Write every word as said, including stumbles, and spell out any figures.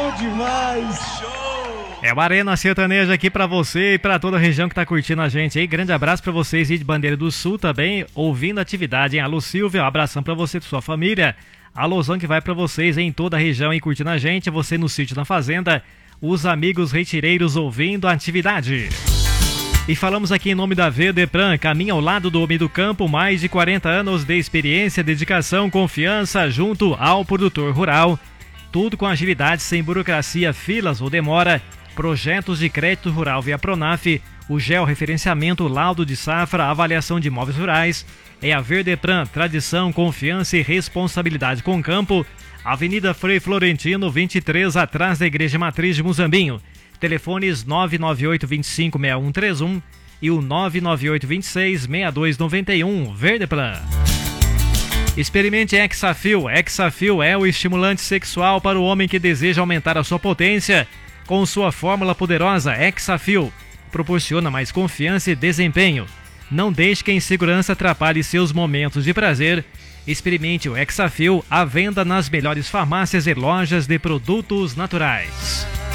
bom demais. É o Arena Sertaneja aqui pra você e pra toda a região que tá curtindo a gente aí. Grande abraço pra vocês aí de Bandeira do Sul também, ouvindo a atividade, hein? Alô Silvia, um abração pra você e sua família. Alôzão que vai pra vocês em toda a região aí curtindo a gente, você no sítio, na fazenda, os amigos retireiros ouvindo a atividade. E falamos aqui em nome da Verdepran, caminha ao lado do homem do campo, mais de quarenta anos de experiência, dedicação, confiança junto ao produtor rural. Tudo com agilidade, sem burocracia, filas ou demora. Projetos de crédito rural via Pronaf, o georreferenciamento, laudo de safra, avaliação de imóveis rurais. É a Verdepran, tradição, confiança e responsabilidade com o campo. Avenida Frei Florentino, vinte e três, atrás da Igreja Matriz de Muzambinho. Telefones nove nove oito, vinte e cinco, seis um três um e o nove nove oito, vinte e seis, seis dois nove um. Verdeplan. Experimente Hexafil. Hexafil é o estimulante sexual para o homem que deseja aumentar a sua potência. Com sua fórmula poderosa, Hexafil proporciona mais confiança e desempenho. Não deixe que a insegurança atrapalhe seus momentos de prazer. Experimente o Hexafil à venda nas melhores farmácias e lojas de produtos naturais.